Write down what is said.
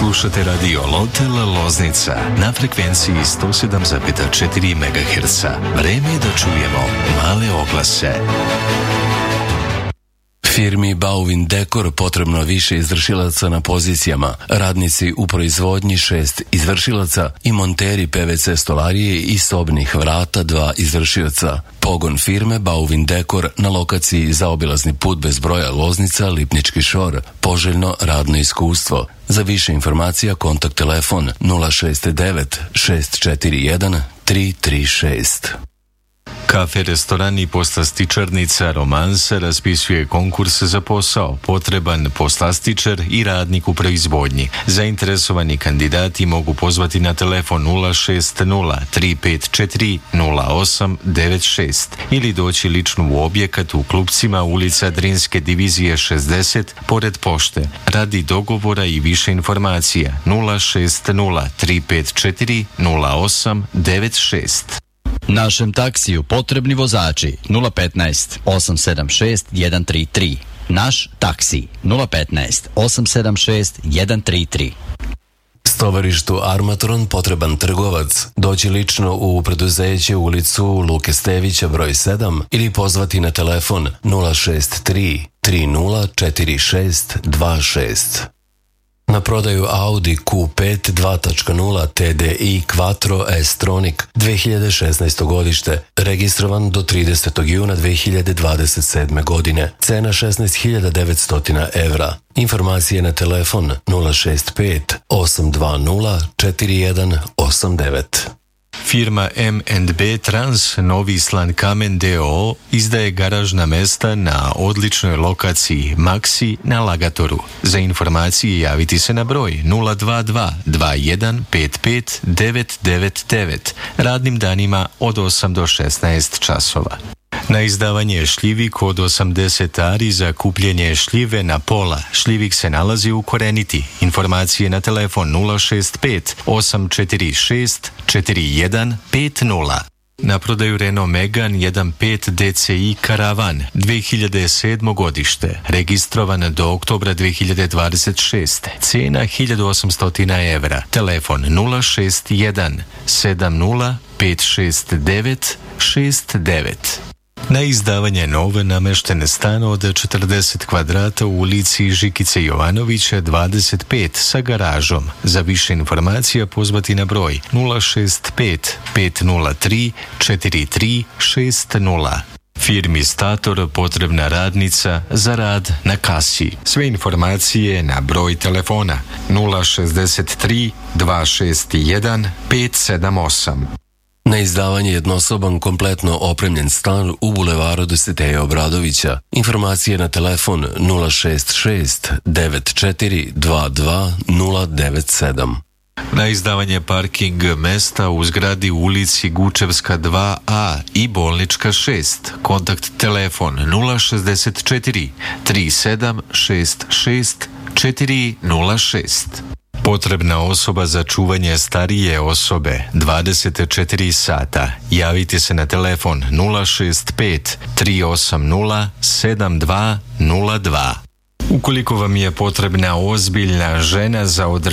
Slušate radio Lotel Loznica na frekvenciji 107,4 MHz. Vreme je da čujemo male oglase. Firmi Bauvin Dekor potrebno više izvršilaca na pozicijama, radnici u proizvodnji 6 izvršilaca i monteri PVC stolarije i sobnih vrata 2 izvršioca. Pogon firme Bauvin Dekor na lokaciji Zaobilazni put bez broja Loznica, Lipnički Šor. Poželjno radno iskustvo. Za više informacija kontakt telefon 069 641 336. Kafe, restoran i poslastičarnica Romansa raspisuje konkurs za posao. Potreban poslastičar i radnik u proizvodnji. Zainteresovani kandidati mogu pozvati na telefon 060 354 0896 ili doći lično u objekat u Klupcima, ulica Drinske divizije 60, pored pošte. Radi dogovora i više informacija 060 354 0896. Našem taksiju potrebni vozači 015 876 133. Naš taksi 015 876 133. Stovarištu Armatron potreban trgovac. Doći lično u preduzeće ulicu Luke Stevića broj 7 ili pozvati na telefon 063 3046 26. Na prodaju Audi Q5 2.0 TDI Quattro S-Tronic 2016. godište, registrovan do 30. juna 2027. godine. Cena 16.900 evra. Informacije na telefon 065 820 4189. Firma M&B Trans Novi Slan Kamen d.o.o. izdaje garažna mesta na odličnoj lokaciji Maxi na Lagatoru. Za informacije javiti se na broj 022 2155 999 radnim danima od 8 do 16 časova. Na izdavanje šljivik od 80 ari za kupljenje šljive na pola. Šljivik se nalazi u Koreniti. Informacije na telefon 065 846 4150. Na prodaju Renault Megane 1.5 DCI Karavan 2007. godište, registrovan do oktobra 2026. Cena 1800 evra. Telefon 061 70 569 69. Na izdavanje nove nameštene stan od 40 kvadrata u ulici Žikice Jovanovića 25 sa garažom. Za više informacija pozvati na broj 065 503 4360. Firmi Stator potrebna radnica za rad na kasi. Sve informacije na broj telefona 063 261 578. Na izdavanje jednosoban kompletno opremljen stan u bulevaru Dositeja Obradovića. Informacije na telefon 066 9422 097. Na izdavanje parking mesta u zgradi u ulici Gučevska 2A i Bolnička 6. Kontakt telefon 064 3766 406. Potrebna osoba za čuvanje starije osobe 24 sata. Javite se na telefon 065 380 7202. Ukoliko vam je potrebna ozbiljna žena za održavanje